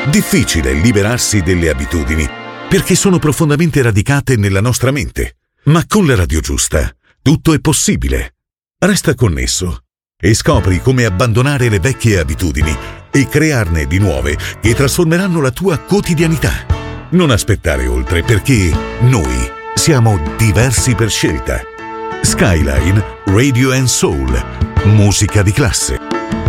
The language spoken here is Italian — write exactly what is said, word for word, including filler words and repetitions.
Difficile liberarsi delle abitudini perché sono profondamente radicate nella nostra mente. Ma con la radio giusta tutto è possibile. Resta connesso e scopri come abbandonare le vecchie abitudini e crearne di nuove che trasformeranno la tua quotidianità. Non aspettare oltre perché noi siamo diversi per scelta. Skyline Radio and Soul, musica di classe.